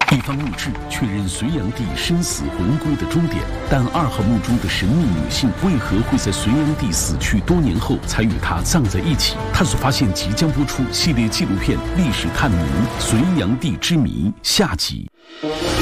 一方墓志确认隋炀帝生死魂归的终点，但2号墓中的神秘女性为何会在隋炀帝死去多年后才与他葬在一起？探索发现即将播出系列纪录片《历史探明：隋炀帝之谜》下集。